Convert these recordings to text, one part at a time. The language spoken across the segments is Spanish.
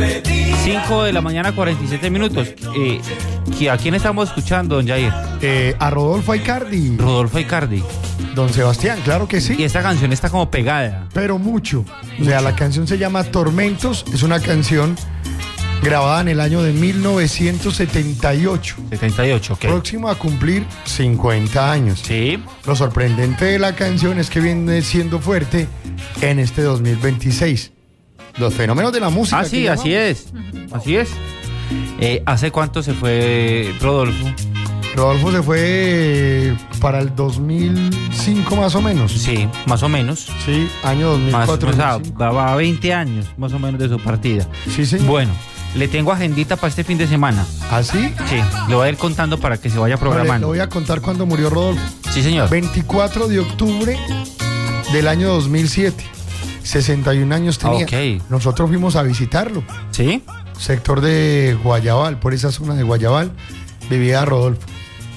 5 de la mañana, 47 minutos. ¿A quién estamos escuchando, don Jair? A Rodolfo Aicardi. Rodolfo Aicardi. Don Sebastián, claro que sí. Y esta canción está como pegada. Pero mucho. O sea, la canción se llama Tormentos. Es una canción grabada en el año de 1978. 78, ok. Próximo a cumplir 50 años. Sí. Lo sorprendente de la canción es que viene siendo fuerte en este 2026. Los fenómenos de la música. Ah, sí, así es. Así es. ¿Hace cuánto se fue Rodolfo? Rodolfo se fue para el 2005 más o menos. Sí, más o menos. Sí, año 2004. Va 20 años más o menos de su partida. Sí, señor. Bueno, le tengo agendita para este fin de semana. ¿Ah, sí? Sí, le voy a ir contando para que se vaya programando. Le voy a contar cuándo murió Rodolfo. Sí, señor. 24 de octubre del año 2007. 61 años tenía. Ok. Nosotros fuimos a visitarlo. ¿Sí? Sector de Guayabal, por esa zona de Guayabal, vivía Rodolfo.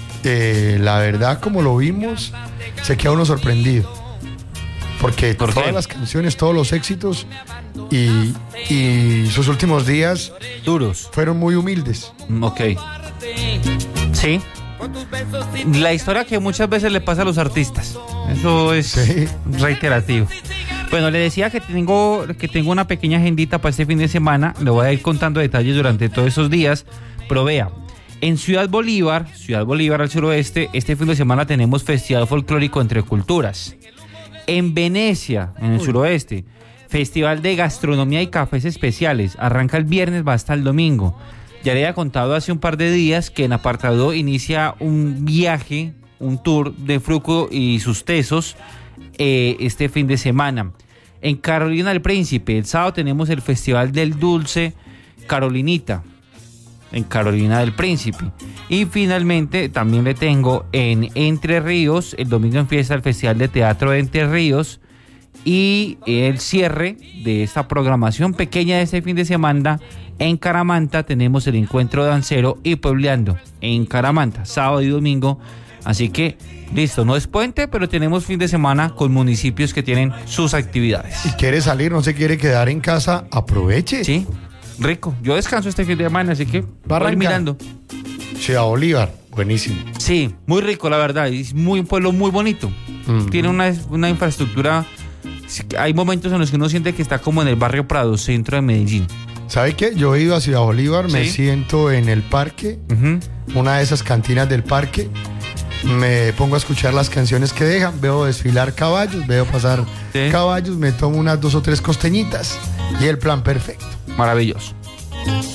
La verdad, como lo vimos, se queda uno sorprendido. Porque todas las canciones, todos los éxitos y sus últimos días duros fueron muy humildes. Ok. Sí. La historia que muchas veces le pasa a los artistas. Eso es reiterativo. Bueno, le decía que tengo una pequeña agendita para este fin de semana. Le voy a ir contando detalles durante todos esos días. Pero vea, en Ciudad Bolívar al suroeste, este fin de semana tenemos Festival Folclórico Entre Culturas. En Venecia, en el suroeste, Festival de Gastronomía y Cafés Especiales. Arranca el viernes, va hasta el domingo. Ya le había contado hace un par de días que en Apartado inicia un viaje, un tour de Fruco y sus tesos este fin de semana. En Carolina del Príncipe, el sábado tenemos el Festival del Dulce Carolinita, en Carolina del Príncipe. Y finalmente también le tengo en Entre Ríos, el domingo empieza el Festival de Teatro de Entre Ríos. Y el cierre de esta programación pequeña de este fin de semana, en Caramanta tenemos el Encuentro Dancero y Puebleando en Caramanta, sábado y domingo. Así que, listo, no es puente, pero tenemos fin de semana con municipios que tienen sus actividades. Si quiere salir, no se quiere quedar en casa, aproveche. Sí, rico. Yo descanso este fin de semana, así que voy mirando. Ciudad Bolívar, buenísimo. Sí, muy rico, la verdad. Es un pueblo muy bonito. Tiene una infraestructura. Hay momentos en los que uno siente que está como en el barrio Prado, centro de Medellín. ¿Sabe qué? Yo he ido a Ciudad Bolívar, me siento en el parque, una de esas cantinas del parque, me pongo a escuchar las canciones que dejan, veo desfilar caballos, veo pasar caballos, me tomo unas 2 o 3 costeñitas y el plan perfecto. Maravilloso.